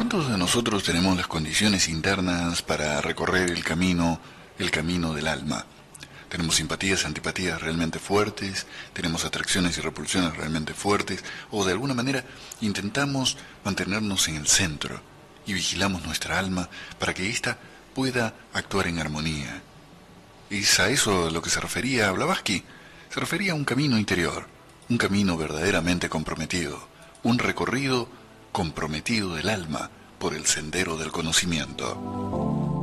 ¿Cuántos de nosotros tenemos las condiciones internas para recorrer el camino del alma? Tenemos simpatías, antipatías realmente fuertes, tenemos atracciones y repulsiones realmente fuertes, o de alguna manera intentamos mantenernos en el centro y vigilamos nuestra alma para que ésta pueda actuar en armonía. ¿Es a eso a lo que se refería Blavatsky? Se refería a un camino interior, un camino verdaderamente comprometido, un recorrido comprometido del alma por el sendero del conocimiento.